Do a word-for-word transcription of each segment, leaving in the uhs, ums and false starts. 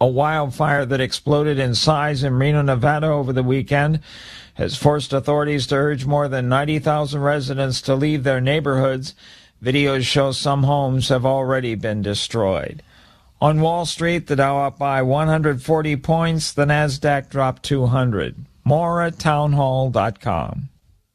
A wildfire that exploded in size in Reno, Nevada over the weekend has forced authorities to urge more than ninety thousand residents to leave their neighborhoods. Videos show some homes have already been destroyed. On Wall Street, the Dow up by one hundred forty points, the Nasdaq dropped two hundred. More at townhall dot com.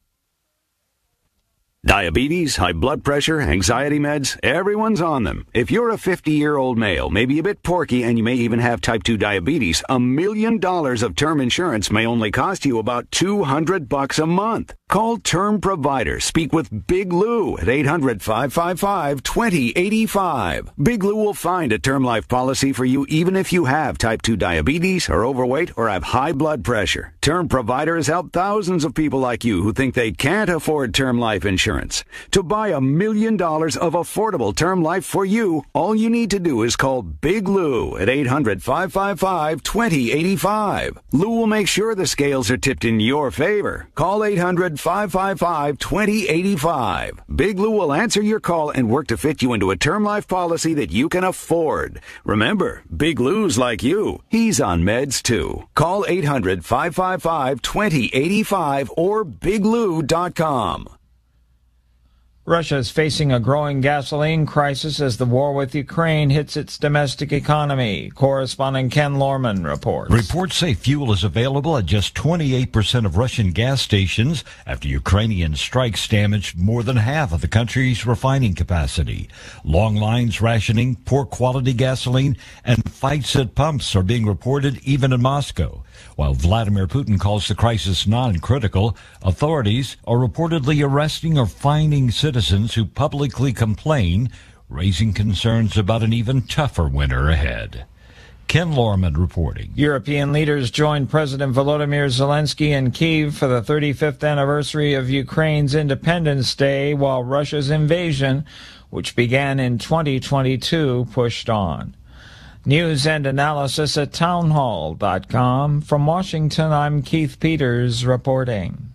Diabetes, high blood pressure, anxiety meds, everyone's on them. If you're a fifty-year-old male, maybe a bit porky, and you may even have type two diabetes, a million dollars of term insurance may only cost you about two hundred bucks a month. Call Term Provider. Speak with Big Lou at eight hundred, five five five, two zero eight five. Big Lou will find a term life policy for you even if you have type two diabetes, are overweight, or have high blood pressure. Term Provider has helped thousands of people like you who think they can't afford term life insurance. To buy a million dollars of affordable term life for you, all you need to do is call Big Lou at eight hundred, five five five, two zero eight five. Lou will make sure the scales are tipped in your favor. Call eight hundred, five five five, two zero eight five. Big Lou will answer your call and work to fit you into a term life policy that you can afford. Remember, Big Lou's like you. He's on meds too. Call eight hundred, five five five, two zero eight five or big lou dot com. Russia is facing a growing gasoline crisis as the war with Ukraine hits its domestic economy. Correspondent Ken Lorman reports. Reports say fuel is available at just twenty-eight percent of Russian gas stations after Ukrainian strikes damaged more than half of the country's refining capacity. Long lines, rationing, poor quality gasoline, and fights at pumps are being reported even in Moscow. While Vladimir Putin calls the crisis non-critical, authorities are reportedly arresting or fining citizens who publicly complain, raising concerns about an even tougher winter ahead. Ken Lorman reporting. European leaders joined President Volodymyr Zelensky in Kyiv for the thirty-fifth anniversary of Ukraine's Independence Day, while Russia's invasion, which began in twenty twenty-two, pushed on. News and analysis at townhall dot com. From Washington, I'm Keith Peters reporting.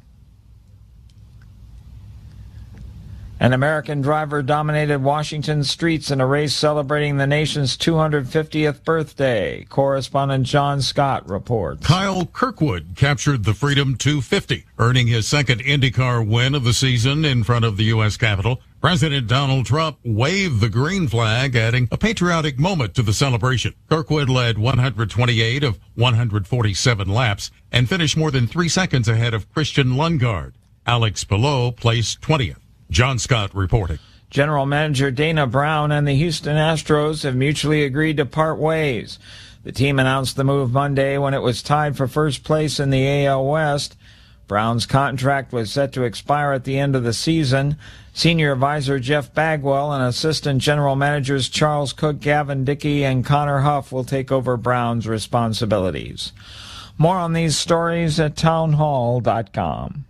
An American driver dominated Washington streets in a race celebrating the nation's two hundred fiftieth birthday. Correspondent John Scott reports. Kyle Kirkwood captured the Freedom two fifty, earning his second IndyCar win of the season in front of the U S Capitol. President Donald Trump waved the green flag, adding a patriotic moment to the celebration. Kirkwood led one hundred twenty-eight of one hundred forty-seven laps and finished more than three seconds ahead of Christian Lundgaard. Alex Palou placed twentieth. John Scott reporting. General Manager Dana Brown and the Houston Astros have mutually agreed to part ways. The team announced the move Monday when it was tied for first place in the A L West. Brown's contract was set to expire at the end of the season. Senior advisor Jeff Bagwell and assistant general managers Charles Cook, Gavin Dickey, and Connor Huff will take over Brown's responsibilities. More on these stories at townhall dot com.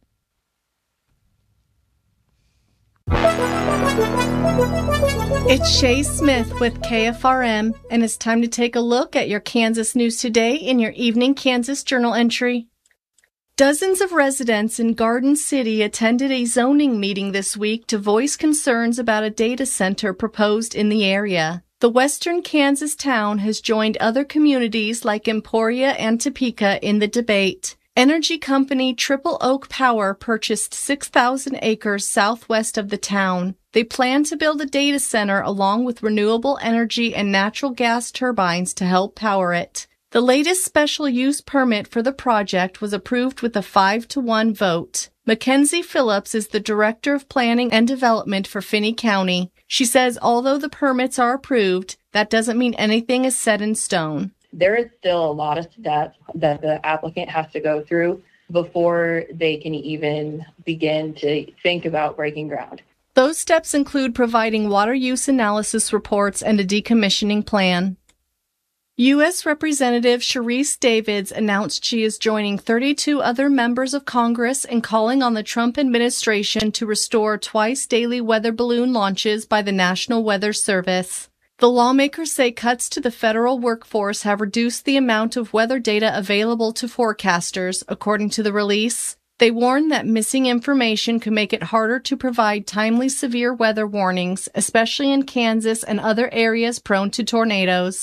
It's Shay Smith with K F R M, and it's time to take a look at your Kansas news today in your Evening Kansas Journal entry. Dozens of residents in Garden City attended a zoning meeting this week to voice concerns about a data center proposed in the area. The western Kansas town has joined other communities like Emporia and Topeka in the debate. Energy company Triple Oak Power purchased six thousand acres southwest of the town. They plan to build a data center along with renewable energy and natural gas turbines to help power it. The latest special use permit for the project was approved with a five to one vote. Mackenzie Phillips is the Director of Planning and Development for Finney County. She says although the permits are approved, that doesn't mean anything is set in stone. There is still a lot of steps that the applicant has to go through before they can even begin to think about breaking ground. Those steps include providing water use analysis reports and a decommissioning plan. U S Representative Sharice Davids announced she is joining thirty-two other members of Congress in calling on the Trump administration to restore twice-daily weather balloon launches by the National Weather Service. The lawmakers say cuts to the federal workforce have reduced the amount of weather data available to forecasters, according to the release. They warn that missing information could make it harder to provide timely severe weather warnings, especially in Kansas and other areas prone to tornadoes.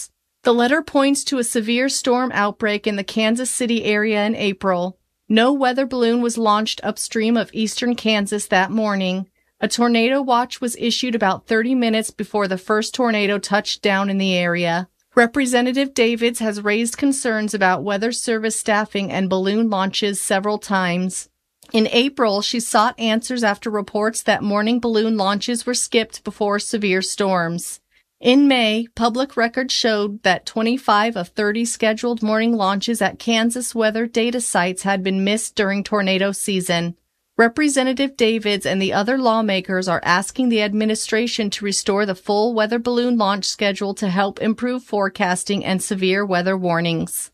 The letter points to a severe storm outbreak in the Kansas City area in April. No weather balloon was launched upstream of eastern Kansas that morning. A tornado watch was issued about thirty minutes before the first tornado touched down in the area. Representative Davids has raised concerns about Weather Service staffing and balloon launches several times. In April, she sought answers after reports that morning balloon launches were skipped before severe storms. In May, public records showed that twenty-five of thirty scheduled morning launches at Kansas weather data sites had been missed during tornado season. Representative Davids and the other lawmakers are asking the administration to restore the full weather balloon launch schedule to help improve forecasting and severe weather warnings.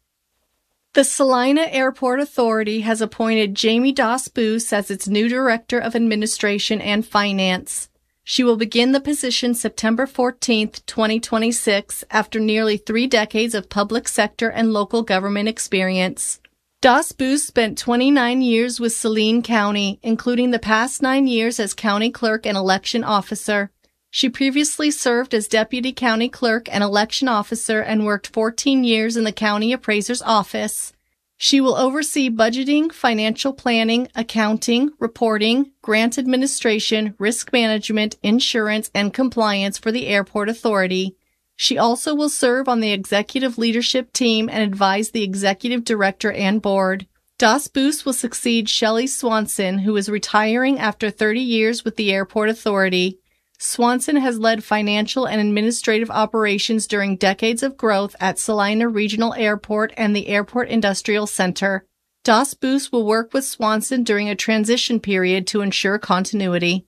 The Salina Airport Authority has appointed Jamie Doss-Boos as its new Director of Administration and Finance. She will begin the position September fourteenth, twenty twenty-six, after nearly three decades of public sector and local government experience. Doss-Boos spent twenty-nine years with Saline County, including the past nine years as county clerk and election officer. She previously served as deputy county clerk and election officer and worked fourteen years in the county appraiser's office. She will oversee budgeting, financial planning, accounting, reporting, grant administration, risk management, insurance, and compliance for the Airport Authority. She also will serve on the executive leadership team and advise the executive director and board. Doss-Boos will succeed Shelley Swanson, who is retiring after thirty years with the Airport Authority. Swanson has led financial and administrative operations during decades of growth at Salina Regional Airport and the Airport Industrial Center. Doss-Boos will work with Swanson during a transition period to ensure continuity.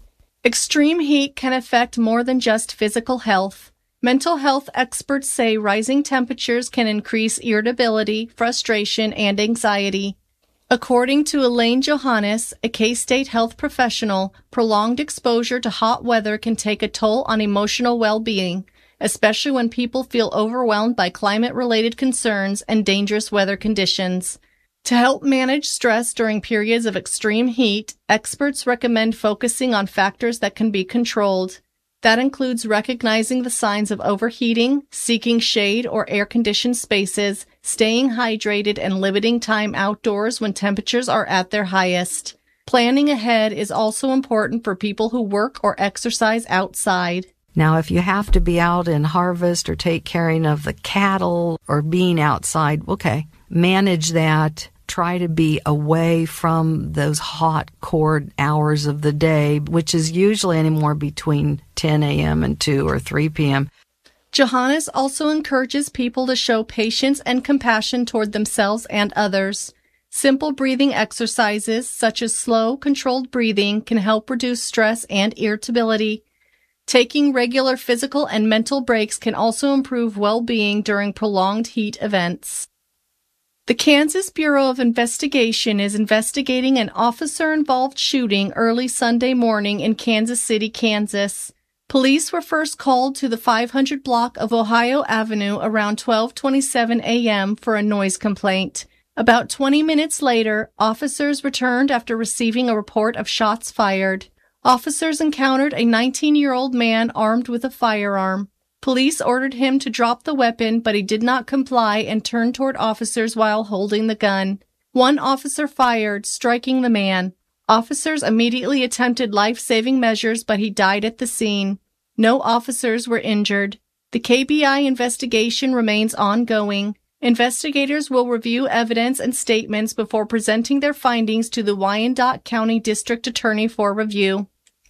Extreme heat can affect more than just physical health. Mental health experts say rising temperatures can increase irritability, frustration, and anxiety. According to Elaine Johannes, a K-State health professional, prolonged exposure to hot weather can take a toll on emotional well-being, especially when people feel overwhelmed by climate-related concerns and dangerous weather conditions. To help manage stress during periods of extreme heat, experts recommend focusing on factors that can be controlled. That includes recognizing the signs of overheating, seeking shade or air-conditioned spaces, staying hydrated, and limiting time outdoors when temperatures are at their highest. Planning ahead is also important for people who work or exercise outside. Now, if you have to be out in harvest or take care of the cattle or being outside, okay, manage that. Try to be away from those hot core hours of the day, which is usually anywhere between ten a.m. and two or three p.m. Johannes also encourages people to show patience and compassion toward themselves and others. Simple breathing exercises, such as slow, controlled breathing, can help reduce stress and irritability. Taking regular physical and mental breaks can also improve well-being during prolonged heat events. The Kansas Bureau of Investigation is investigating an officer-involved shooting early Sunday morning in Kansas City, Kansas. Police were first called to the five hundred block of Ohio Avenue around twelve twenty-seven a.m. for a noise complaint. About twenty minutes later, officers returned after receiving a report of shots fired. Officers encountered a nineteen-year-old man armed with a firearm. Police ordered him to drop the weapon, but he did not comply and turned toward officers while holding the gun. One officer fired, striking the man. Officers immediately attempted life-saving measures, but he died at the scene. No officers were injured. The K B I investigation remains ongoing. Investigators will review evidence and statements before presenting their findings to the Wyandotte County District Attorney for review.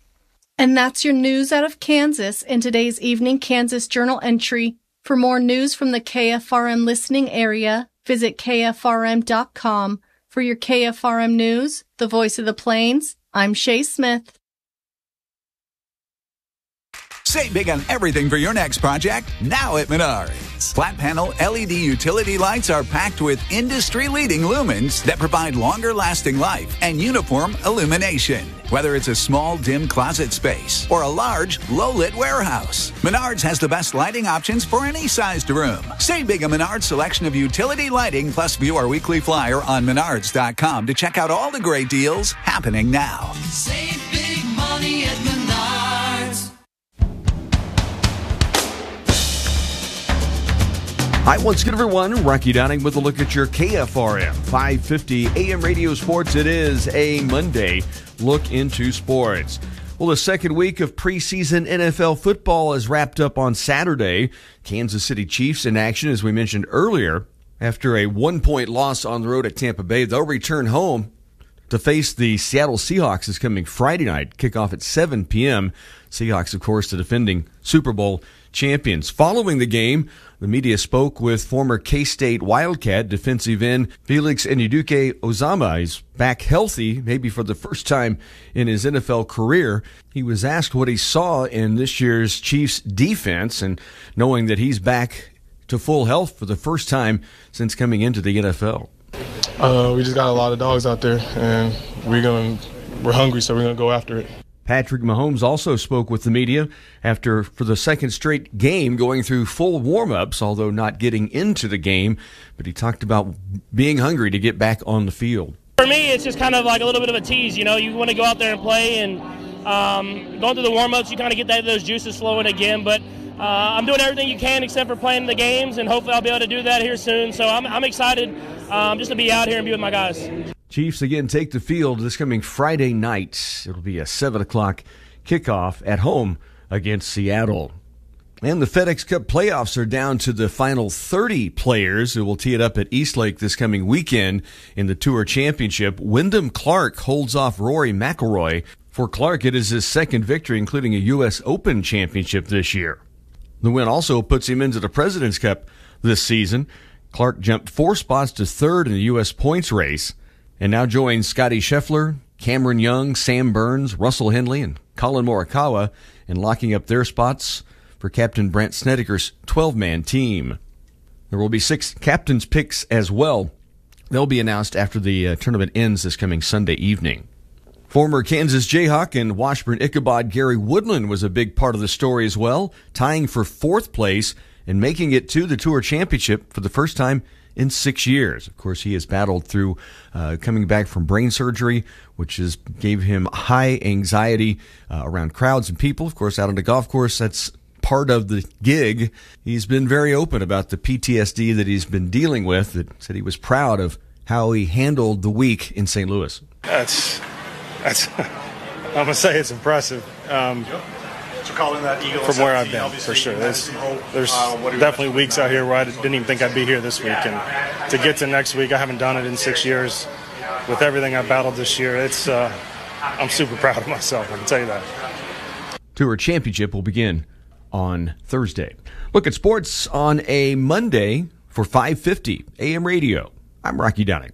And that's your news out of Kansas in today's Evening Kansas Journal entry. For more news from the K F R M listening area, visit K F R M dot com. For your K F R M News, the voice of the Plains, I'm Shay Smith. Save big on everything for your next project now at Menards. Flat panel L E D utility lights are packed with industry-leading lumens that provide longer-lasting life and uniform illumination. Whether it's a small, dim closet space or a large, low-lit warehouse, Menards has the best lighting options for any sized room. Save big on Menards' selection of utility lighting, plus view our weekly flyer on Menards dot com to check out all the great deals happening now. Save big money at Menards. Hi, once again, everyone. Rocky Downing with a look at your K F R M five fifty A M Radio Sports. It is a Monday look into sports. Well, the second week of preseason N F L football is wrapped up on Saturday. Kansas City Chiefs in action, as we mentioned earlier. After a one-point loss on the road at Tampa Bay, they'll return home to face the Seattle Seahawks this coming Friday night. Kickoff at seven p.m. Seahawks, of course, the defending Super Bowl champions. Following the game, the media spoke with former K-State Wildcat defensive end Felix Anudike-Uzomah. He's back healthy, maybe for the first time in his N F L career. He was asked what he saw in this year's Chiefs defense, and knowing that he's back to full health for the first time since coming into the N F L. Uh, we just got a lot of dogs out there, and we're going we're hungry, so we're going to go after it. Patrick Mahomes also spoke with the media after, for the second straight game, going through full warm-ups, although not getting into the game. But he talked about being hungry to get back on the field. For me, it's just kind of like a little bit of a tease. You know, you want to go out there and play, and um, going through the warm-ups, you kind of get that, those juices flowing again. But uh, I'm doing everything you can except for playing the games, and hopefully I'll be able to do that here soon. So I'm, I'm excited um, just to be out here and be with my guys. Chiefs again take the field this coming Friday night. It'll be a seven o'clock kickoff at home against Seattle. And the FedEx Cup playoffs are down to the final thirty players who will tee it up at Eastlake this coming weekend in the Tour Championship. Wyndham Clark holds off Rory McIlroy. For Clark, it is his second victory, including a U S Open championship this year. The win also puts him into the President's Cup this season. Clark jumped four spots to third in the U S points race, and now joins Scotty Scheffler, Cameron Young, Sam Burns, Russell Henley, and Colin Morikawa in locking up their spots for Captain Brent Snedeker's twelve-man team. There will be six captains' picks as well. They'll be announced after the uh, tournament ends this coming Sunday evening. Former Kansas Jayhawk and Washburn Ichabod Gary Woodland was a big part of the story as well, tying for fourth place and making it to the Tour Championship for the first time in six years. Of course, he has battled through uh, coming back from brain surgery, which is gave him high anxiety uh, around crowds and people. Of course, out on the golf course, that's part of the gig. He's been very open about the P T S D that he's been dealing with. That said he was proud of how he handled the week in Saint Louis. That's, that's I'm going to say it's impressive. Um, So calling that Eagle from where I've been, for sure. There's, there's definitely weeks out here where I didn't even think I'd be here this week. And to get to next week, I haven't done it in six years. With everything I battled this year, it's uh, I'm super proud of myself, I can tell you that. Tour Championship will begin on Thursday. Look at sports on a Monday for five fifty A M Radio. I'm Rocky Downing.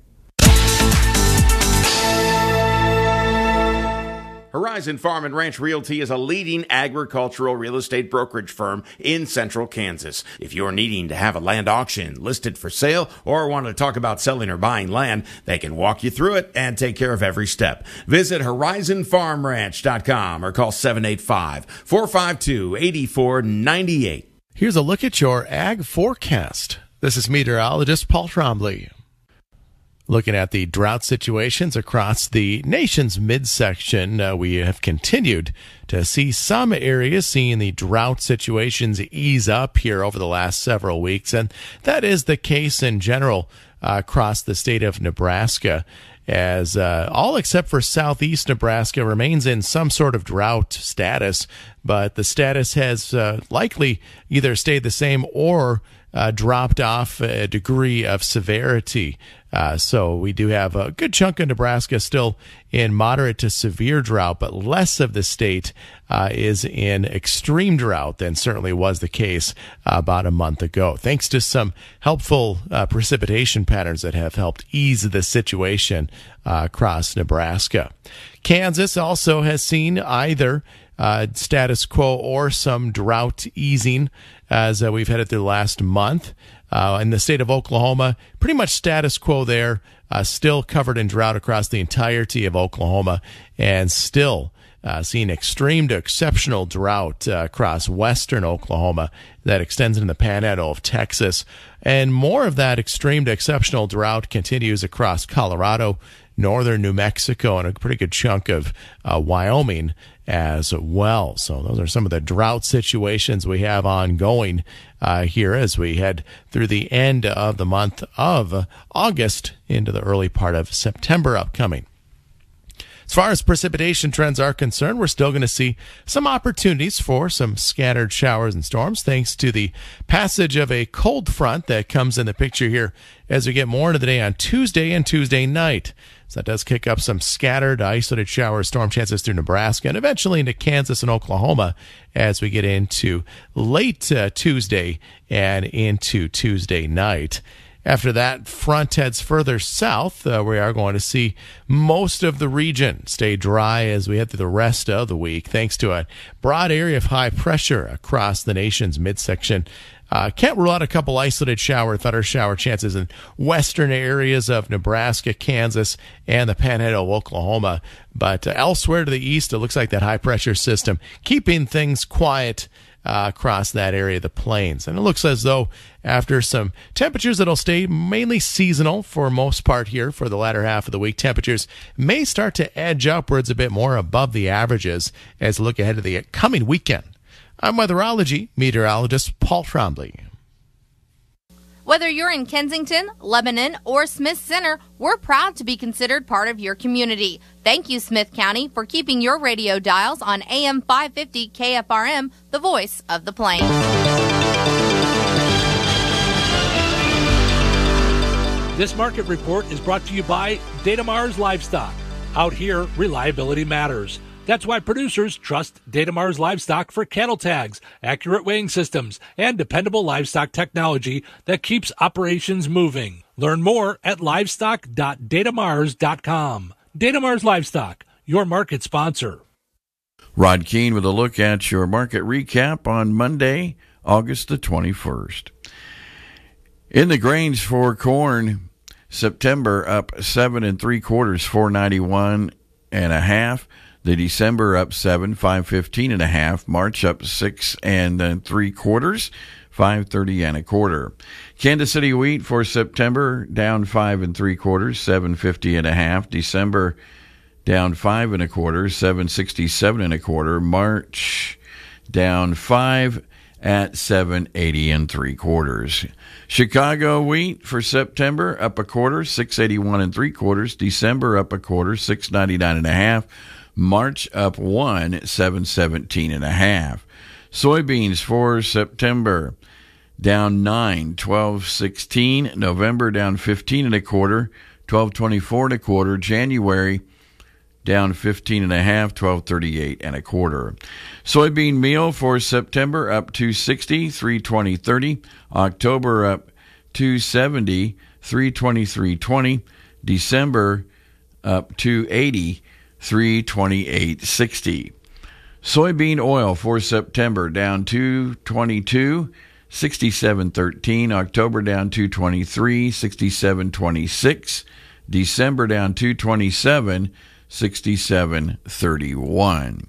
Horizon Farm and Ranch Realty is a leading agricultural real estate brokerage firm in central Kansas. If you're needing to have a land auction listed for sale or want to talk about selling or buying land, they can walk you through it and take care of every step. Visit horizon farm ranch dot com or call seven eight five, four five two, eight four nine eight. Here's a look at your ag forecast. This is meteorologist Paul Trombley. Looking at the drought situations across the nation's midsection, uh, we have continued to see some areas seeing the drought situations ease up here over the last several weeks, and that is the case in general uh, across the state of Nebraska, as uh, all except for southeast Nebraska remains in some sort of drought status, but the status has uh, likely either stayed the same or uh, dropped off a degree of severity. Uh, so we do have a good chunk of Nebraska still in moderate to severe drought, but less of the state uh, is in extreme drought than certainly was the case uh, about a month ago, thanks to some helpful uh, precipitation patterns that have helped ease the situation uh, across Nebraska. Kansas also has seen either uh, status quo or some drought easing as uh, we've headed through the last month. Uh, in the state of Oklahoma, pretty much status quo there, uh, still covered in drought across the entirety of Oklahoma, and still uh, seeing extreme to exceptional drought uh, across western Oklahoma that extends into the panhandle of Texas. And more of that extreme to exceptional drought continues across Colorado, northern New Mexico, and a pretty good chunk of uh, Wyoming as well. So those are some of the drought situations we have ongoing uh, here as we head through the end of the month of August into the early part of September upcoming. As far as precipitation trends are concerned, we're still going to see some opportunities for some scattered showers and storms thanks to the passage of a cold front that comes in the picture here as we get more into the day on Tuesday and Tuesday night. So that does kick up some scattered, isolated shower storm chances through Nebraska and eventually into Kansas and Oklahoma as we get into late uh, Tuesday and into Tuesday night. After that front heads further south, uh, we are going to see most of the region stay dry as we head through the rest of the week, thanks to a broad area of high pressure across the nation's midsection. Uh, can't rule out a couple isolated shower, thunder shower chances in western areas of Nebraska, Kansas, and the panhandle of Oklahoma. But uh, elsewhere to the east, it looks like that high pressure system keeping things quiet Uh, across that area of the plains. And it looks as though after some temperatures that'll stay mainly seasonal for most part here for the latter half of the week, temperatures may start to edge upwards a bit more above the averages as we look ahead to the coming weekend. I'm weatherology meteorologist Paul Trombley. Whether you're in Kensington, Lebanon, or Smith Center, we're proud to be considered part of your community. Thank you, Smith County, for keeping your radio dials on A M five fifty K F R M, the voice of the Plains. This market report is brought to you by Datamars Livestock. Out here, reliability matters. That's why producers trust Datamars Livestock for cattle tags, accurate weighing systems, and dependable livestock technology that keeps operations moving. Learn more at livestock dot datamars dot com. Datamars Livestock, your market sponsor. Rod Keene with a look at your market recap on Monday, August the twenty-first. In the grains for corn, September up seven and three quarters, four ninety-one and a half. The December up seven, five fifteen and a half. March up six and three quarters, five thirty and a quarter. Kansas City wheat for September down five and three quarters, seven fifty and a half. December down five and a quarter, seven sixty seven and a quarter. March down five at seven eighty and three quarters. Chicago wheat for September up a quarter, six eighty one and three quarters. December up a quarter, six ninety nine and a half. March up one, seven seventeen and a half. Soybeans for September down nine, twelve sixteen. November down fifteen and a quarter, twelve twenty-four and a quarter. January down fifteen and a half, twelve thirty-eight and a quarter. Soybean meal for September up two sixty, three twenty thirty. October up two seventy, three twenty-three twenty. December up two eighty, three twenty-eight sixty. Soybean oil for September down two twenty-two, sixty-seven thirteen. October down two twenty-three, sixty-seven twenty-six. December down two twenty-seven, sixty-seven thirty-one.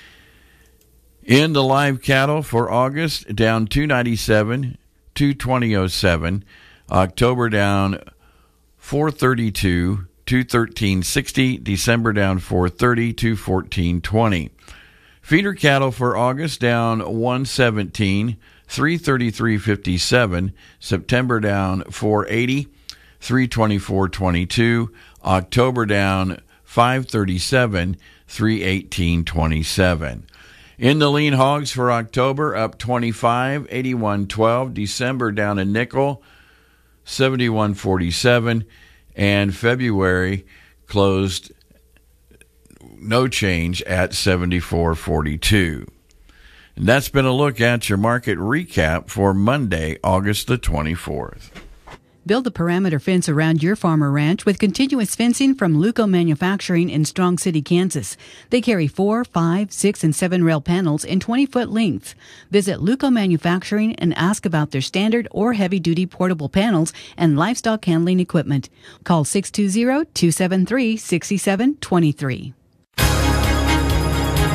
In the live cattle for August down two ninety-seven, two twenty oh seven. October down four thirty-two, two thirteen sixty. December down four thirty, two fourteen twenty. Feeder cattle for August down one seventeen, three thirty-three fifty-seven. September down four eighty, three twenty-four twenty-two. October down five thirty-seven, three eighteen twenty-seven. In the lean hogs for October up twenty-five, eighty-one twelve. December down a nickel, seventy-one forty-seven. And February closed no change at seventy-four forty-two. And that's been a look at your market recap for Monday, August the twenty-fourth. Build a perimeter fence around your farm or ranch with continuous fencing from Luco Manufacturing in Strong City, Kansas. They carry four, five, six, and seven rail panels in twenty-foot lengths. Visit Luco Manufacturing and ask about their standard or heavy-duty portable panels and livestock handling equipment. Call six two zero, two seven three, six seven two three.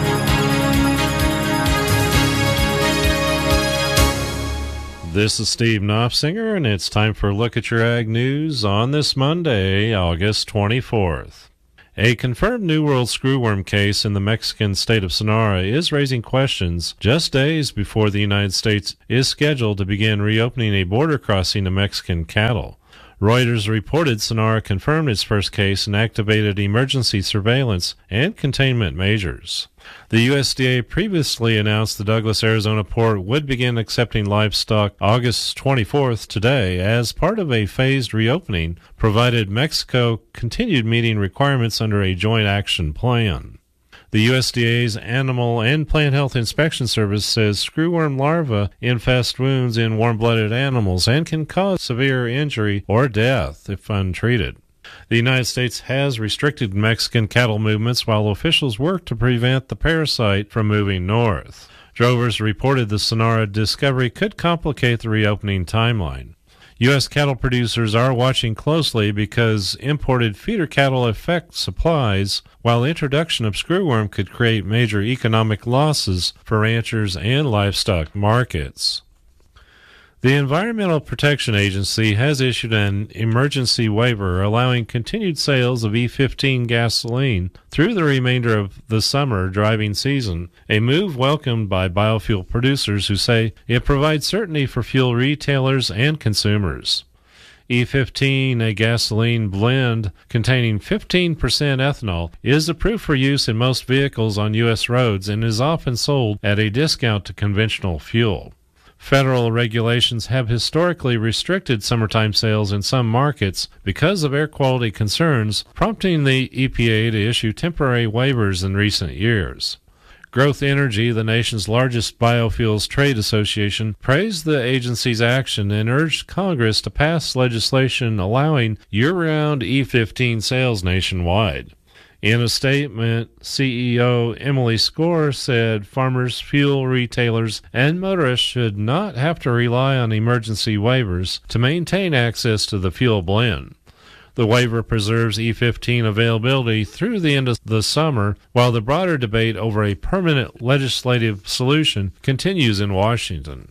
This is Steve Knopfsinger, and it's time for a look at your ag news on this Monday, August twenty-fourth. A confirmed New World screwworm case in the Mexican state of Sonora is raising questions just days before the United States is scheduled to begin reopening a border crossing to Mexican cattle. Reuters reported Sonora confirmed its first case and activated emergency surveillance and containment measures. The U S D A previously announced the Douglas, Arizona port would begin accepting livestock August twenty-fourth today as part of a phased reopening, provided Mexico continued meeting requirements under a joint action plan. The U S D A's Animal and Plant Health Inspection Service says screwworm larvae infest wounds in warm-blooded animals and can cause severe injury or death if untreated. The United States has restricted Mexican cattle movements while officials work to prevent the parasite from moving north. Drovers reported the Sonora discovery could complicate the reopening timeline. U S cattle producers are watching closely because imported feeder cattle affect supplies, while introduction of screwworm could create major economic losses for ranchers and livestock markets. The Environmental Protection Agency has issued an emergency waiver allowing continued sales of E fifteen gasoline through the remainder of the summer driving season, a move welcomed by biofuel producers who say it provides certainty for fuel retailers and consumers. E fifteen, a gasoline blend containing fifteen percent ethanol, is approved for use in most vehicles on U S roads and is often sold at a discount to conventional fuel. Federal regulations have historically restricted summertime sales in some markets because of air quality concerns, prompting the E P A to issue temporary waivers in recent years. Growth Energy, the nation's largest biofuels trade association, praised the agency's action and urged Congress to pass legislation allowing year-round E fifteen sales nationwide. In a statement, C E O Emily Score said farmers, fuel retailers, and motorists should not have to rely on emergency waivers to maintain access to the fuel blend. The waiver preserves E fifteen availability through the end of the summer, while the broader debate over a permanent legislative solution continues in Washington.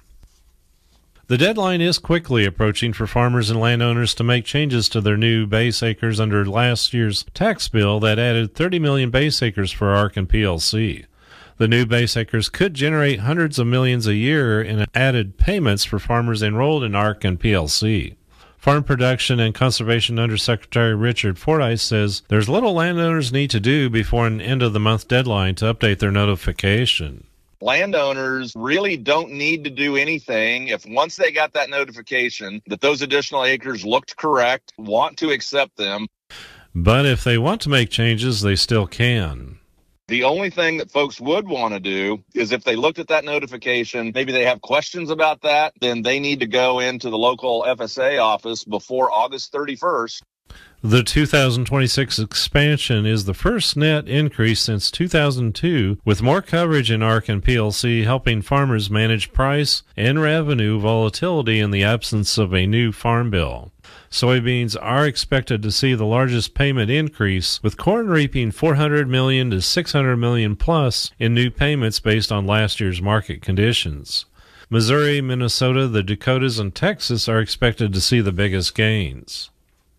The deadline is quickly approaching for farmers and landowners to make changes to their new base acres under last year's tax bill that added thirty million base acres for A R C and P L C. The new base acres could generate hundreds of millions a year in added payments for farmers enrolled in A R C and P L C. Farm Production and Conservation Undersecretary Richard Fordyce says there's little landowners need to do before an end-of-the-month deadline to update their notification. Landowners really don't need to do anything if once they got that notification that those additional acres looked correct, want to accept them. But if they want to make changes, they still can. The only thing that folks would want to do is if they looked at that notification, maybe they have questions about that, then they need to go into the local F S A office before August thirty-first. The two thousand twenty-six expansion is the first net increase since two thousand two, with more coverage in A R C and P L C helping farmers manage price and revenue volatility in the absence of a new farm bill. Soybeans are expected to see the largest payment increase, with corn reaping four hundred million dollars to six hundred million dollars plus in new payments based on last year's market conditions. Missouri, Minnesota, the Dakotas, and Texas are expected to see the biggest gains.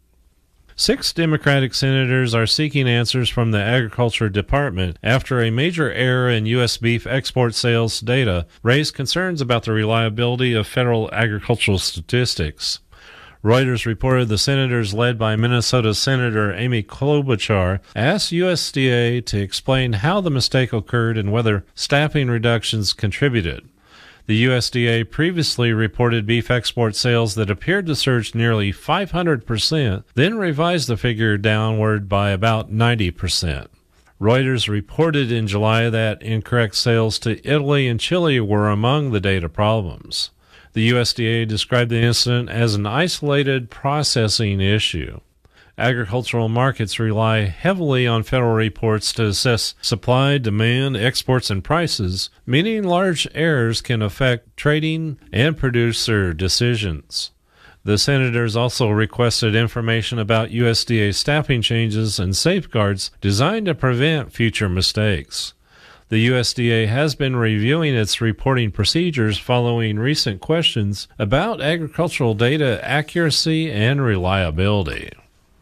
Six Democratic senators are seeking answers from the Agriculture Department after a major error in U S beef export sales data raised concerns about the reliability of federal agricultural statistics. Reuters reported the senators, led by Minnesota Senator Amy Klobuchar, asked U S D A to explain how the mistake occurred and whether staffing reductions contributed. The U S D A previously reported beef export sales that appeared to surge nearly five hundred percent, then revised the figure downward by about ninety percent. Reuters reported in July that incorrect sales to Italy and Chile were among the data problems. The U S D A described the incident as an isolated processing issue. Agricultural markets rely heavily on federal reports to assess supply, demand, exports, and prices, meaning large errors can affect trading and producer decisions. The senators also requested information about U S D A staffing changes and safeguards designed to prevent future mistakes. The U S D A has been reviewing its reporting procedures following recent questions about agricultural data accuracy and reliability.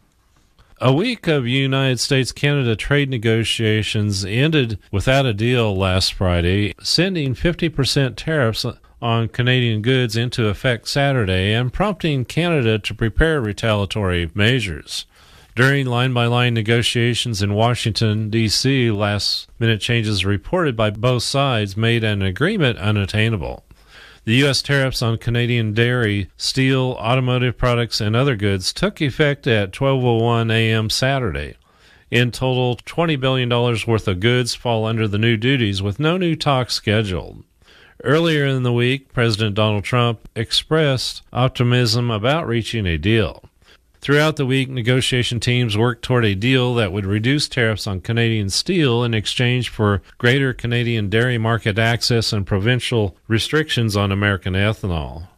A week of United States-Canada trade negotiations ended without a deal last Friday, sending fifty percent tariffs on Canadian goods into effect Saturday and prompting Canada to prepare retaliatory measures. During line-by-line negotiations in Washington, D C, last-minute changes reported by both sides made an agreement unattainable. The U S tariffs on Canadian dairy, steel, automotive products, and other goods took effect at twelve oh one a.m. Saturday. In total, twenty billion dollars worth of goods fall under the new duties, with no new talks scheduled. Earlier in the week, President Donald Trump expressed optimism about reaching a deal. Throughout the week, negotiation teams worked toward a deal that would reduce tariffs on Canadian steel in exchange for greater Canadian dairy market access and provincial restrictions on American ethanol.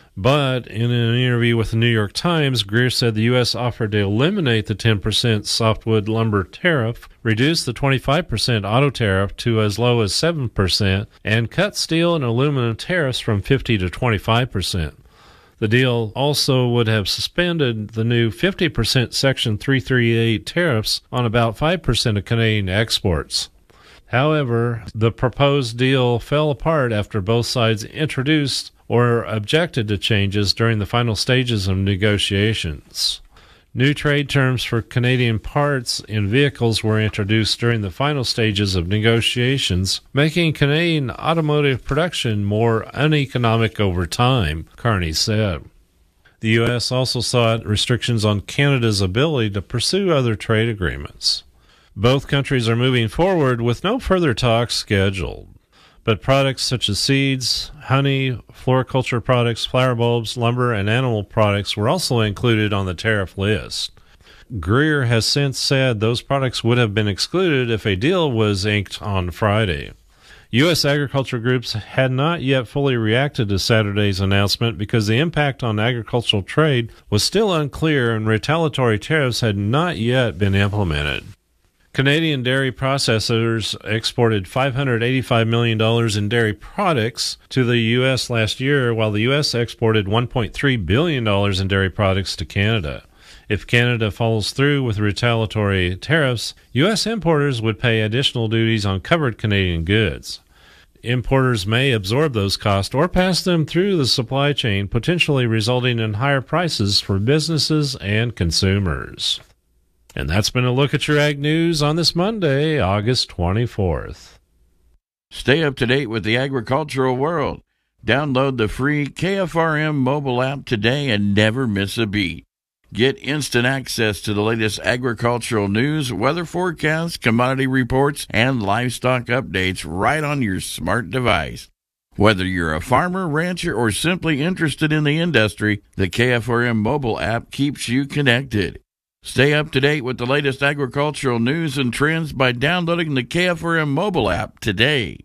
But in an interview with the New York Times, Greer said the U S offered to eliminate the ten percent softwood lumber tariff, reduce the twenty-five percent auto tariff to as low as seven percent, and cut steel and aluminum tariffs from fifty to twenty-five percent. The deal also would have suspended the new fifty percent Section three thirty-eight tariffs on about five percent of Canadian exports. However, the proposed deal fell apart after both sides introduced or objected to changes during the final stages of negotiations. New trade terms for Canadian parts in vehicles were introduced during the final stages of negotiations, making Canadian automotive production more uneconomic over time, Carney said. The U S also sought restrictions on Canada's ability to pursue other trade agreements. Both countries are moving forward with no further talks scheduled. But products such as seeds, honey, floriculture products, flower bulbs, lumber, and animal products were also included on the tariff list. Greer has since said those products would have been excluded if a deal was inked on Friday. U S agriculture groups had not yet fully reacted to Saturday's announcement because the impact on agricultural trade was still unclear and retaliatory tariffs had not yet been implemented. Canadian dairy processors exported five hundred eighty-five million dollars in dairy products to the U S last year, while the U S exported one point three billion dollars in dairy products to Canada. If Canada follows through with retaliatory tariffs, U S importers would pay additional duties on covered Canadian goods. Importers may absorb those costs or pass them through the supply chain, potentially resulting in higher prices for businesses and consumers. And that's been a look at your ag news on this Monday, August twenty-fourth. Stay up to date with the agricultural world. Download the free K F R M mobile app today and never miss a beat. Get instant access to the latest agricultural news, weather forecasts, commodity reports, and livestock updates right on your smart device. Whether you're a farmer, rancher, or simply interested in the industry, the K F R M mobile app keeps you connected. Stay up to date with the latest agricultural news and trends by downloading the K F R M mobile app today.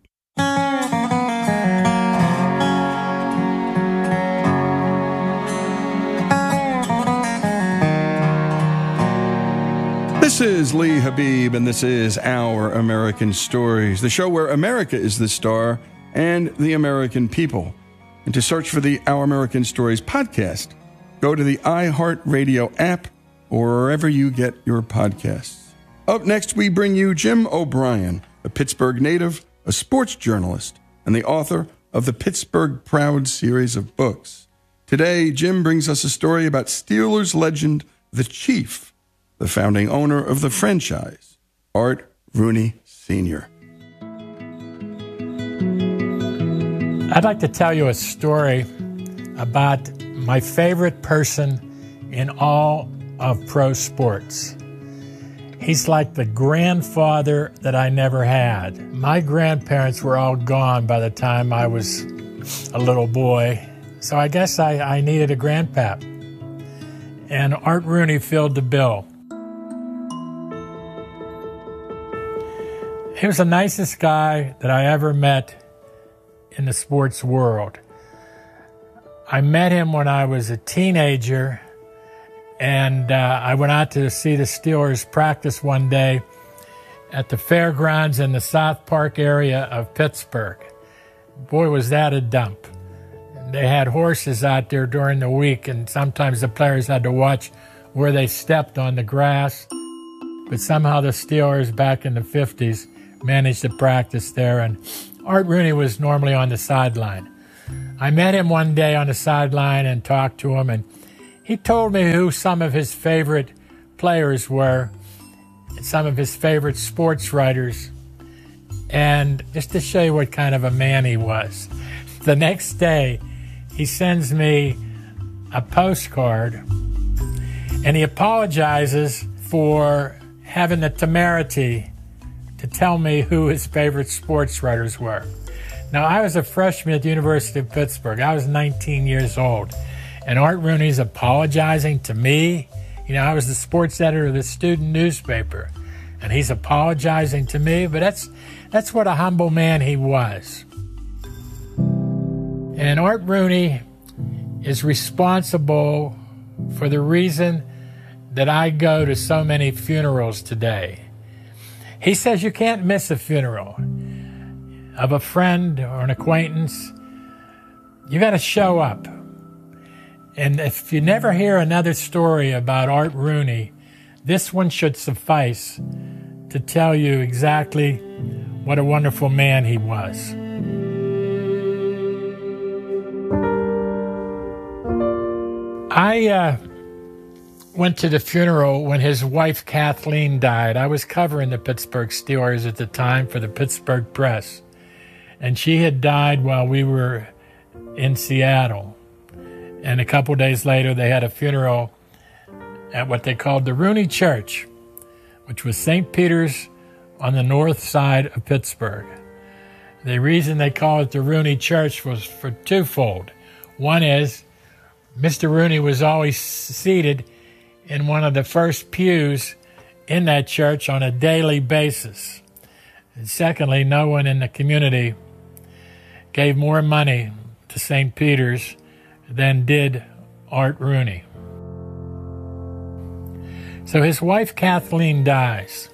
This is Lee Habib, and this is Our American Stories, the show where America is the star and the American people. And to search for the Our American Stories podcast, go to the iHeartRadio app or wherever you get your podcasts. Up next, we bring you Jim O'Brien, a Pittsburgh native, a sports journalist, and the author of the Pittsburgh Proud series of books. Today, Jim brings us a story about Steelers legend, The Chief, the founding owner of the franchise, Art Rooney Senior I'd like to tell you a story about my favorite person in all of pro sports. He's like the grandfather that I never had. My grandparents were all gone by the time I was a little boy, so I guess I, I needed a grandpap. And Art Rooney filled the bill. He was the nicest guy that I ever met in the sports world. I met him when I was a teenager, and uh, I went out to see the Steelers practice one day, at the fairgrounds in the South Park area of Pittsburgh. Boy, was that a dump. They had horses out there during the week, and sometimes the players had to watch where they stepped on the grass. But somehow the Steelers back in the fifties managed to practice there, and Art Rooney was normally on the sideline. I met him one day on the sideline and talked to him, and he told me who some of his favorite players were, some of his favorite sports writers, and just to show you what kind of a man he was. The next day, he sends me a postcard, and he apologizes for having the temerity to tell me who his favorite sports writers were. Now, I was a freshman at the University of Pittsburgh. I was nineteen years old, and Art Rooney's apologizing to me. You know, I was the sports editor of the student newspaper, and he's apologizing to me, but that's that's what a humble man he was. And Art Rooney is responsible for the reason that I go to so many funerals today. He says you can't miss a funeral of a friend or an acquaintance. You got to show up. And if you never hear another story about Art Rooney, this one should suffice to tell you exactly what a wonderful man he was. I uh, went to the funeral when his wife Kathleen died. I was covering the Pittsburgh Steelers at the time for the Pittsburgh Press, and she had died while we were in Seattle. And a couple days later, they had a funeral at what they called the Rooney Church, which was Saint Peter's on the north side of Pittsburgh. The reason they call it the Rooney Church was for twofold. One is Mister Rooney was always seated in one of the first pews in that church on a daily basis. And secondly, no one in the community gave more money to Saint Peter's than did Art Rooney. So his wife Kathleen dies,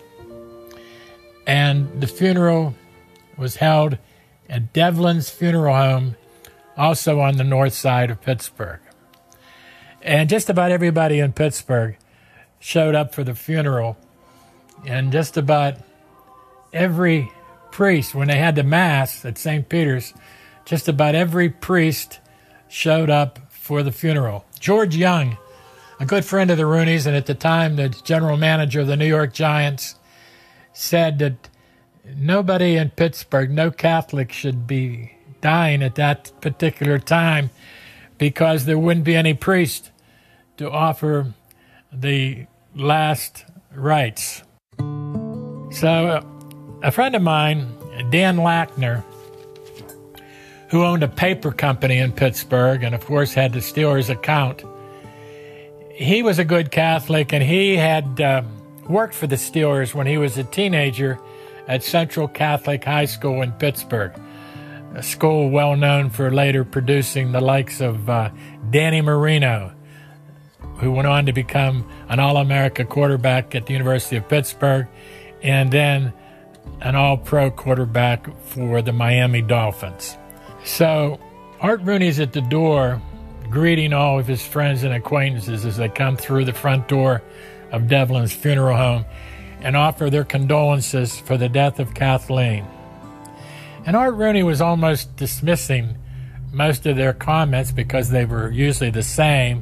and the funeral was held at Devlin's Funeral Home, also on the north side of Pittsburgh. And just about everybody in Pittsburgh showed up for the funeral, and just about every priest, when they had the Mass at Saint Peter's, just about every priest showed up for the funeral. George Young, a good friend of the Rooneys, and at the time the general manager of the New York Giants, said that nobody in Pittsburgh, no Catholic, should be dying at that particular time because there wouldn't be any priest to offer the last rites. So uh, a friend of mine, Dan Lackner, who owned a paper company in Pittsburgh and, of course, had the Steelers account, he was a good Catholic, and he had uh, worked for the Steelers when he was a teenager at Central Catholic High School in Pittsburgh, a school well known for later producing the likes of uh, Danny Marino, who went on to become an All-America quarterback at the University of Pittsburgh, and then an All-Pro quarterback for the Miami Dolphins. So Art Rooney's at the door greeting all of his friends and acquaintances as they come through the front door of Devlin's Funeral Home and offer their condolences for the death of Kathleen. And Art Rooney was almost dismissing most of their comments because they were usually the same.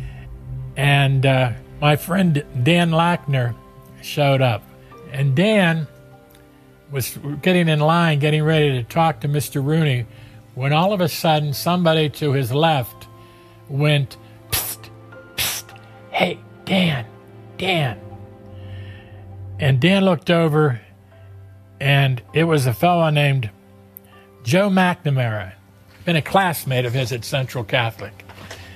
And uh, my friend Dan Lackner showed up. And Dan was getting in line, getting ready to talk to Mister Rooney, when all of a sudden somebody to his left went, "Psst, psst, hey, Dan, Dan." And Dan looked over, and it was a fellow named Joe McNamara, been a classmate of his at Central Catholic.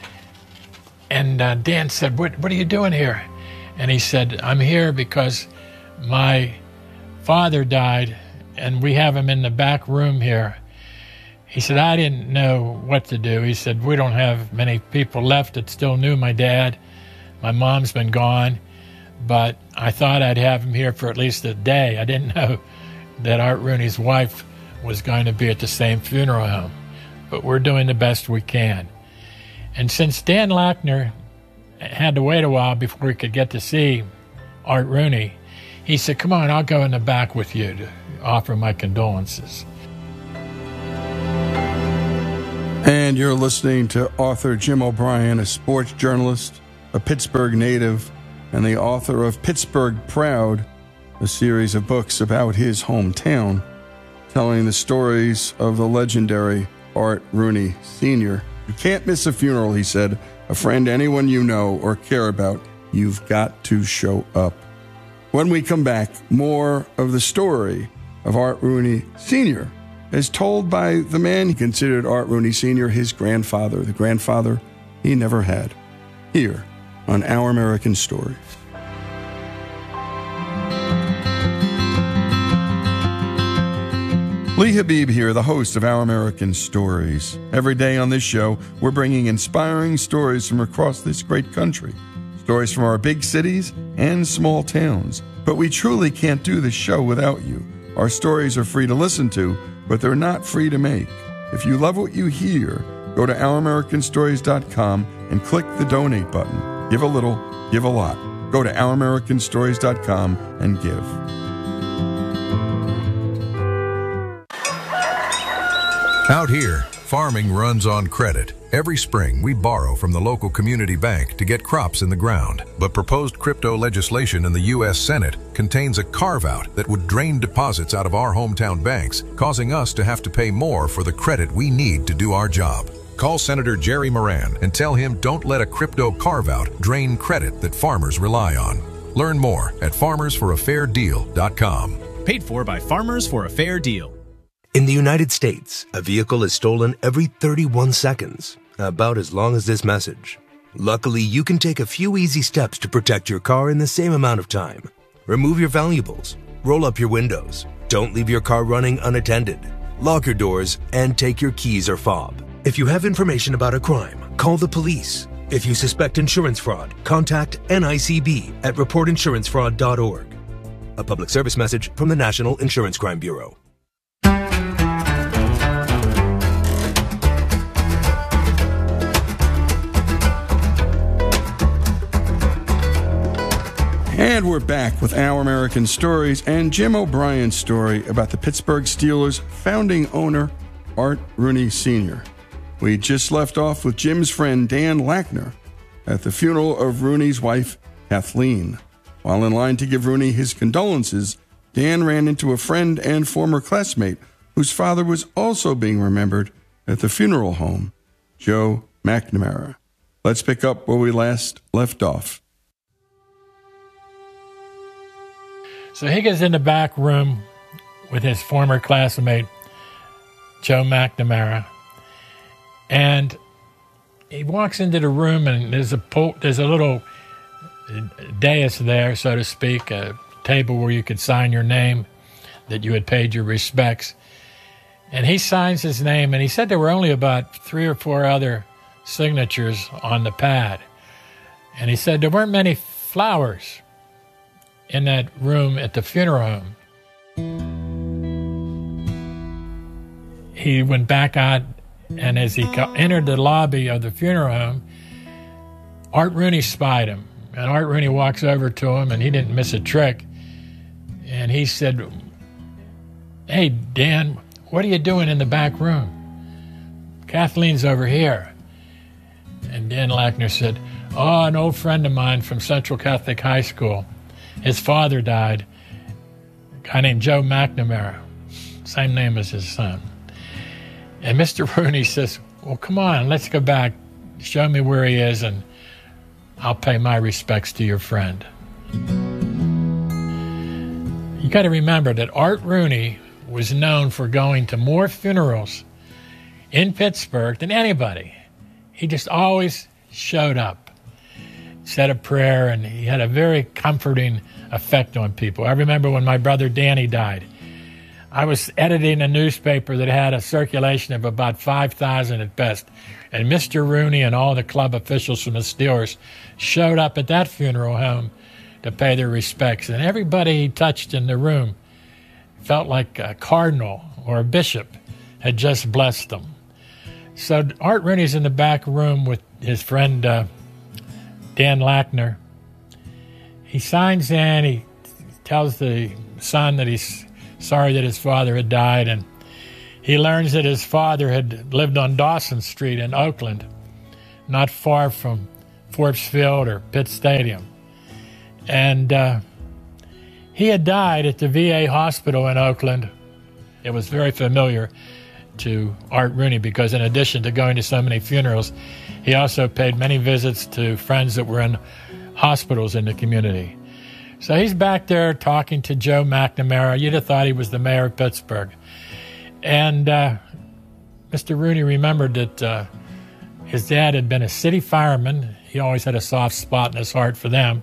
And uh, Dan said, what, what are you doing here? And he said, I'm here because my father died, and we have him in the back room here. He said, I didn't know what to do. He said, we don't have many people left that still knew my dad. My mom's been gone, but I thought I'd have him here for at least a day. I didn't know that Art Rooney's wife was going to be at the same funeral home. But we're doing the best we can. And since Dan Lackner had to wait a while before he could get to see Art Rooney, he said, come on, I'll go in the back with you to offer my condolences. And you're listening to author Jim O'Brien, a sports journalist, a Pittsburgh native, and the author of Pittsburgh Proud, a series of books about his hometown, telling the stories of the legendary Art Rooney Senior You can't miss a funeral, he said. A friend, anyone you know or care about, you've got to show up. When we come back, more of the story of Art Rooney Senior as told by the man he considered Art Rooney Senior his grandfather, the grandfather he never had, here on Our American Stories. Lee Habib here, the host of Our American Stories. Every day on this show, we're bringing inspiring stories from across this great country. Stories from our big cities and small towns. But we truly can't do this show without you. Our stories are free to listen to, but they're not free to make. If you love what you hear, go to our american stories dot com and click the donate button. Give a little, give a lot. Go to our american stories dot com and give. Out here, farming runs on credit. Every spring, we borrow from the local community bank to get crops in the ground. But proposed crypto legislation in the U S Senate contains a carve-out that would drain deposits out of our hometown banks, causing us to have to pay more for the credit we need to do our job. Call Senator Jerry Moran and tell him don't let a crypto carve-out drain credit that farmers rely on. Learn more at farmers for a fair deal dot com. Paid for by Farmers for a Fair Deal. In the United States, a vehicle is stolen every thirty-one seconds, about as long as this message. Luckily, you can take a few easy steps to protect your car in the same amount of time. Remove your valuables, roll up your windows, don't leave your car running unattended, lock your doors, and take your keys or fob. If you have information about a crime, call the police. If you suspect insurance fraud, contact N I C B at report insurance fraud dot org. A public service message from the National Insurance Crime Bureau. And we're back with Our American Stories and Jim O'Brien's story about the Pittsburgh Steelers' founding owner, Art Rooney Senior We just left off with Jim's friend Dan Lackner at the funeral of Rooney's wife, Kathleen. While in line to give Rooney his condolences, Dan ran into a friend and former classmate whose father was also being remembered at the funeral home, Joe McNamara. Let's pick up where we last left off. So he goes in the back room with his former classmate, Joe McNamara, and he walks into the room, and there's a po- there's a little dais there, so to speak, a table where you could sign your name, that you had paid your respects. And he signs his name, and he said there were only about three or four other signatures on the pad. And he said there weren't many flowers in that room at the funeral home. He went back out, and as he co- entered the lobby of the funeral home, Art Rooney spied him. And Art Rooney walks over to him, and he didn't miss a trick. And he said, "Hey, Dan, what are you doing in the back room? Kathleen's over here." And Dan Lackner said, "Oh, an old friend of mine from Central Catholic High School. His father died, a guy named Joe McNamara, same name as his son." And Mister Rooney says, "Well, come on, let's go back. Show me where he is, and I'll pay my respects to your friend." You got to remember that Art Rooney was known for going to more funerals in Pittsburgh than anybody. He just always showed up, said a prayer, and he had a very comforting effect on people. I remember when my brother Danny died, I was editing a newspaper that had a circulation of about five thousand at best, and Mister Rooney and all the club officials from the Steelers showed up at that funeral home to pay their respects. And everybody he touched in the room felt like a cardinal or a bishop had just blessed them. So Art Rooney's in the back room with his friend uh, Dan Lackner. He signs in, he tells the son that he's sorry that his father had died, and he learns that his father had lived on Dawson Street in Oakland, not far from Forbes Field or Pitt Stadium. And uh, he had died at the V A hospital in Oakland. It was very familiar to Art Rooney because in addition to going to so many funerals, he also paid many visits to friends that were in hospitals in the community. So he's back there talking to Joe McNamara. You'd have thought he was the mayor of Pittsburgh. And uh, Mister Rooney remembered that uh, his dad had been a city fireman. He always had a soft spot in his heart for them.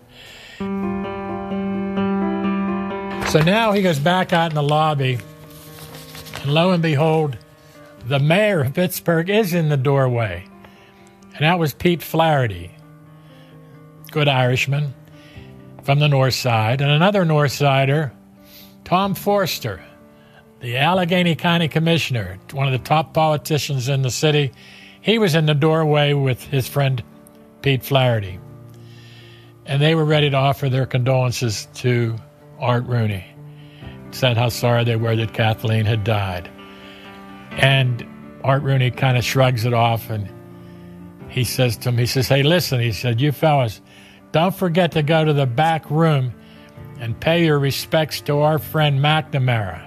So now he goes back out in the lobby, and lo and behold, the mayor of Pittsburgh is in the doorway. And that was Pete Flaherty, good Irishman from the North Side, and another North Sider, Tom Forster, the Allegheny County Commissioner, one of the top politicians in the city. He was in the doorway with his friend Pete Flaherty. And they were ready to offer their condolences to Art Rooney, said how sorry they were that Kathleen had died. And Art Rooney kind of shrugs it off, and he says to him, he says, hey, listen, he said, you fellas, don't forget to go to the back room and pay your respects to our friend McNamara.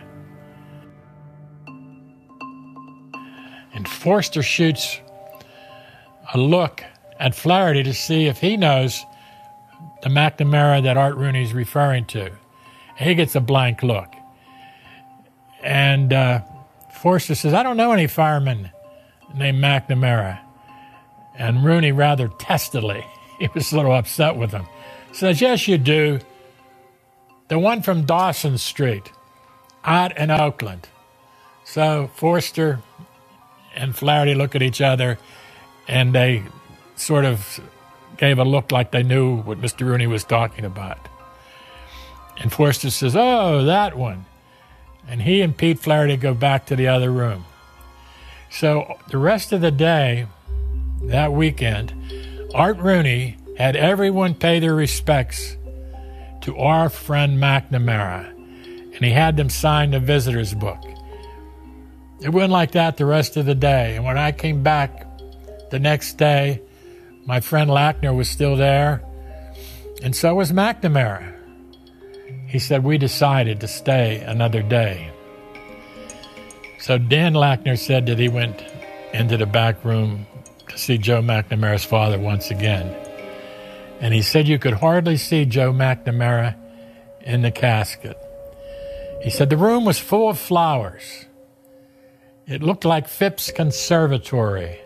And Forster shoots a look at Flaherty to see if he knows the McNamara that Art Rooney's referring to. He gets a blank look. And uh, Forster says, I don't know any fireman named McNamara. And Rooney, rather testily, he was a little upset with him, says, yes, you do. The one from Dawson Street, out in Oakland. So Forster and Flaherty look at each other, and they sort of gave a look like they knew what Mister Rooney was talking about. And Forster says, oh, that one. And he and Pete Flaherty go back to the other room. So the rest of the day, that weekend, Art Rooney had everyone pay their respects to our friend McNamara, and he had them sign the visitor's book. It went like that the rest of the day, and when I came back the next day, my friend Lackner was still there, and so was McNamara. He said, we decided to stay another day. So Dan Lackner said that he went into the back room to see Joe McNamara's father once again. And he said you could hardly see Joe McNamara in the casket. He said the room was full of flowers. It looked like Phipps Conservatory.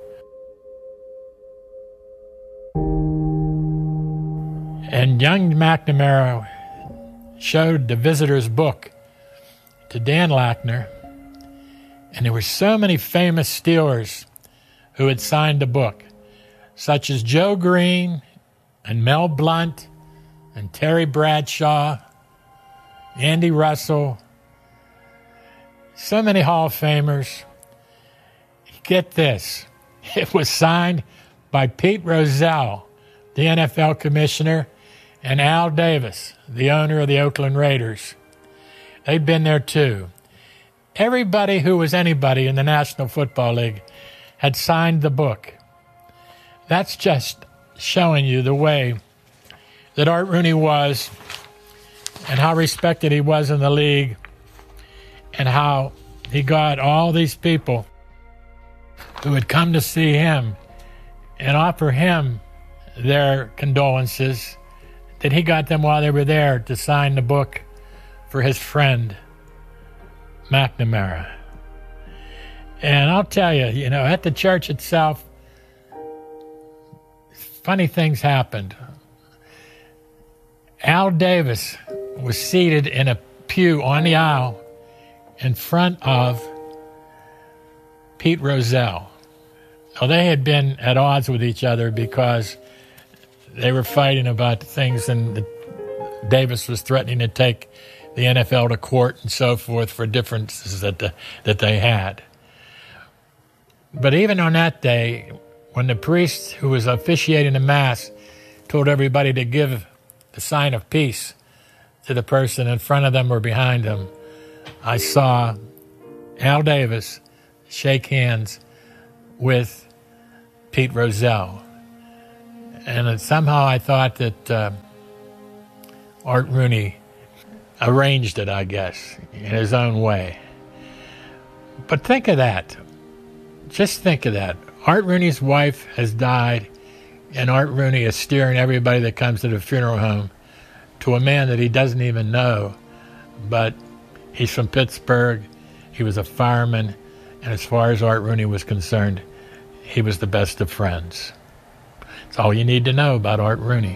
And young McNamara showed the visitor's book to Dan Lackner, and there were so many famous Steelers who had signed the book, such as Joe Green and Mel Blount and Terry Bradshaw, Andy Russell, so many Hall of Famers. Get this, it was signed by Pete Rozelle, the N F L commissioner, and Al Davis, the owner of the Oakland Raiders. They'd been there too. Everybody who was anybody in the National Football League had signed the book. That's just showing you the way that Art Rooney was and how respected he was in the league and how he got all these people who had come to see him and offer him their condolences, that he got them while they were there to sign the book for his friend McNamara. And I'll tell you, you know, at the church itself, funny things happened. Al Davis was seated in a pew on the aisle in front of Pete Rozelle. Now, they had been at odds with each other because they were fighting about things in the Davis was threatening to take the N F L to court and so forth for differences that the, that they had. But even on that day, when the priest who was officiating the Mass told everybody to give the sign of peace to the person in front of them or behind them, I saw Al Davis shake hands with Pete Rozelle. And it, somehow I thought that uh, Art Rooney arranged it, I guess, in his own way. But think of that. Just think of that. Art Rooney's wife has died, and Art Rooney is steering everybody that comes to the funeral home to a man that he doesn't even know, but he's from Pittsburgh. He was a fireman, and as far as Art Rooney was concerned, he was the best of friends. That's all you need to know about Art Rooney.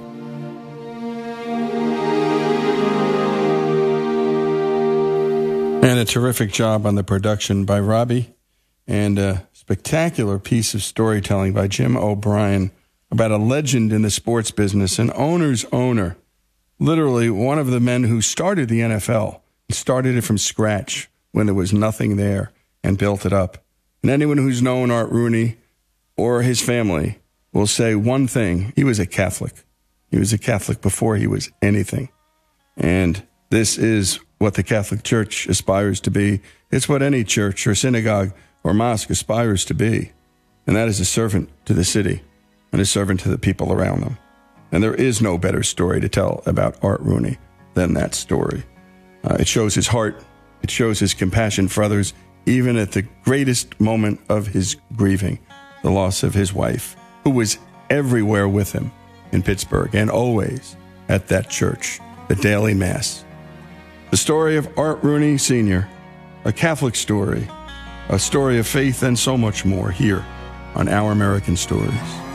And a terrific job on the production by Robbie, and a spectacular piece of storytelling by Jim O'Brien about a legend in the sports business, an owner's owner, literally one of the men who started the N F L, started it from scratch when there was nothing there and built it up. And anyone who's known Art Rooney or his family will say one thing: he was a Catholic. He was a Catholic before he was anything. And this is what the Catholic Church aspires to be. It's what any church or synagogue or mosque aspires to be. And that is a servant to the city and a servant to the people around them. And there is no better story to tell about Art Rooney than that story. Uh, it shows his heart. It shows his compassion for others, even at the greatest moment of his grieving, the loss of his wife, who was everywhere with him in Pittsburgh and always at that church, the daily Mass. The story of Art Rooney Senior, a Catholic story, a story of faith and so much more here on Our American Stories.